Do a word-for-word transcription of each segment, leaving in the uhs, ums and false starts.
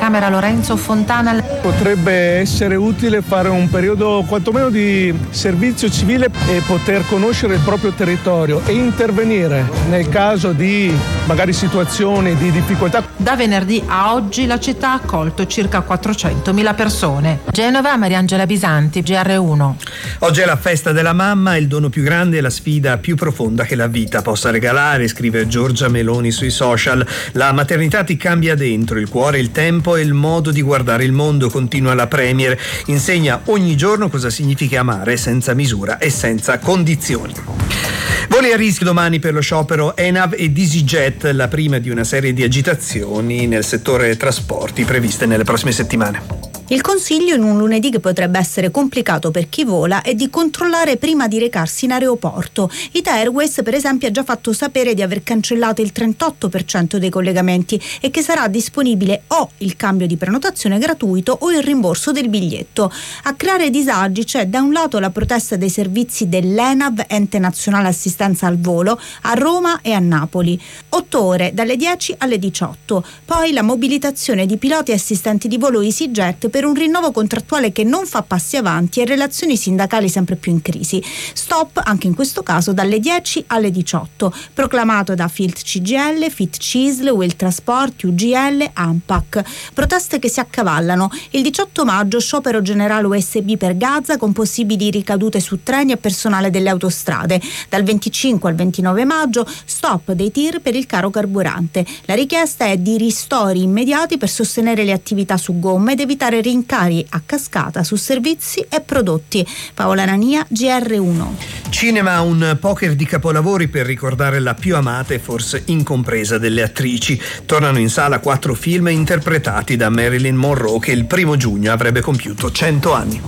Camera Lorenzo Fontana. Potrebbe essere utile fare un periodo quantomeno di servizio civile e poter conoscere il proprio territorio e intervenire nel caso di magari situazioni di difficoltà. Da venerdì a oggi la città ha accolto circa quattrocentomila persone. Genova, Mariangela Bisanti, G R uno. Oggi è la festa della mamma, il dono più grande e la sfida più profonda che la vita possa regalare, scrive Giorgia Meloni sui social. La maternità ti cambia dentro, il cuore, il tempo e il modo di guardare il mondo, continua la Premier. Insegna ogni giorno cosa significa amare senza misura e senza condizioni. Voli a rischio domani per lo sciopero ENAV e EasyJet, la prima di una serie di agitazioni nel settore trasporti previste nelle prossime settimane. Il consiglio in un lunedì che potrebbe essere complicato per chi vola è di controllare prima di recarsi in aeroporto. Ita Airways, per esempio, ha già fatto sapere di aver cancellato il trentotto per cento dei collegamenti e che sarà disponibile o il cambio di prenotazione gratuito o il rimborso del biglietto. A creare disagi c'è da un lato la protesta dei servizi dell'ENAV, Ente Nazionale Assistenza al Volo, a Roma e a Napoli. Otto ore dalle dieci alle diciotto. Poi la mobilitazione di piloti e assistenti di volo EasyJet per un rinnovo contrattuale che non fa passi avanti e relazioni sindacali sempre più in crisi. Stop anche in questo caso dalle dieci alle diciotto, proclamato da Filt C G I L, Fit Cisl, Will Trasport, U G L, ANPAC. Proteste che si accavallano. Il diciotto maggio sciopero generale U S B per Gaza con possibili ricadute su treni e personale delle autostrade. Dal venticinque al ventinove maggio stop dei tir per il caro carburante. La richiesta è di ristori immediati per sostenere le attività su gomma ed evitare rincari a cascata su servizi e prodotti. Paola Nania, G R uno. Cinema, un poker di capolavori per ricordare la più amata e forse incompresa delle attrici. Tornano in sala quattro film interpretati da Marilyn Monroe, che il primo giugno avrebbe compiuto cento anni.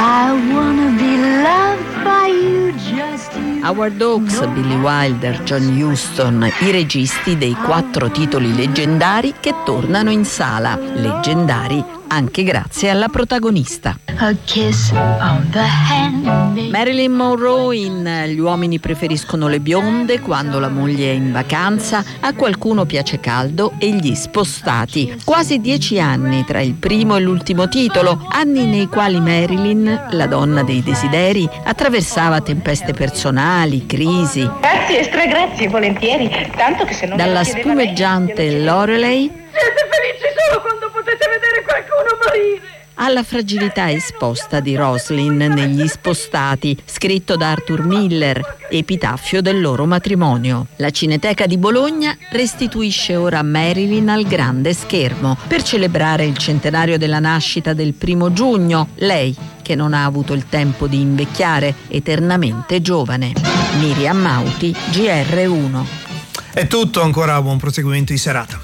I wanna be loved by you, just you. Howard Hawks, Billy Wilder, John Huston, i registi dei quattro titoli leggendari che tornano in sala. Leggendari anche grazie alla protagonista. A kiss on the hand. Marilyn Monroe in Gli uomini preferiscono le bionde, Quando la moglie è in vacanza, A qualcuno piace caldo e Gli spostati. Quasi dieci anni tra il primo e l'ultimo titolo, anni nei quali Marilyn, la donna dei desideri, attraversava tempeste personali, crisi. Grazie, stragrazie, volentieri. Tanto che se non Dalla spumeggiante Lorelei siete felici solo quando potete vedere qualcuno morire. alla fragilità esposta di Roslyn negli Spostati, scritto da Arthur Miller, epitaffio del loro matrimonio. La Cineteca di Bologna restituisce ora Marilyn al grande schermo per celebrare il centenario della nascita del primo giugno, lei che non ha avuto il tempo di invecchiare, eternamente giovane. Miriam Mauti, G R uno. È tutto, ancora buon proseguimento di serata.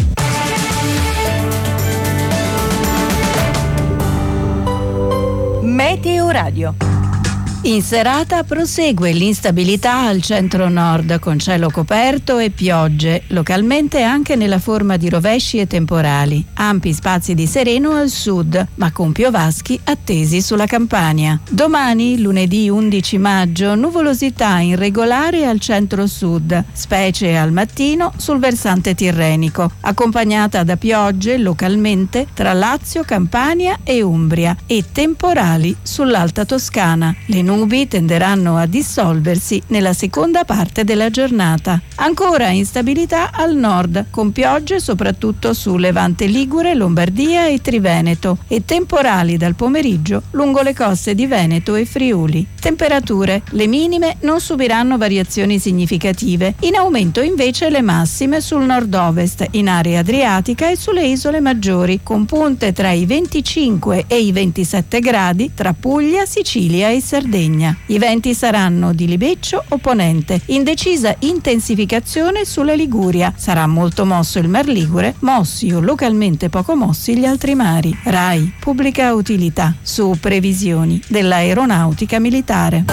Meteo Radio. In serata prosegue l'instabilità al centro-nord con cielo coperto e piogge, localmente anche nella forma di rovesci e temporali. Ampi spazi di sereno al sud, ma con piovaschi attesi sulla Campania. Domani, lunedì undici maggio, nuvolosità irregolare al centro-sud, specie al mattino sul versante tirrenico, accompagnata da piogge localmente tra Lazio, Campania e Umbria e temporali sull'Alta Toscana. Le nubi tenderanno a dissolversi nella seconda parte della giornata. Ancora instabilità al nord, con piogge soprattutto su Levante Ligure, Lombardia e Triveneto e temporali dal pomeriggio lungo le coste di Veneto e Friuli. Temperature: le minime non subiranno variazioni significative, in aumento invece le massime sul nord-ovest, in area adriatica e sulle isole maggiori, con punte tra i venticinque e i ventisette gradi tra Puglia, Sicilia e Sardegna. I venti saranno di libeccio o ponente, in decisa intensificazione sulla Liguria. Sarà molto mosso il Mar Ligure, mossi o localmente poco mossi gli altri mari. RAI, pubblica utilità, su previsioni dell'aeronautica militare.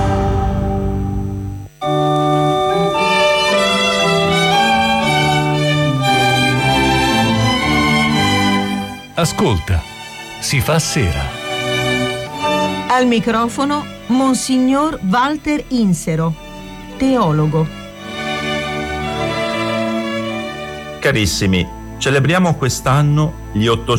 Ascolta, si fa sera. Al microfono Monsignor Walter Insero, teologo. Carissimi, celebriamo quest'anno gli ottocento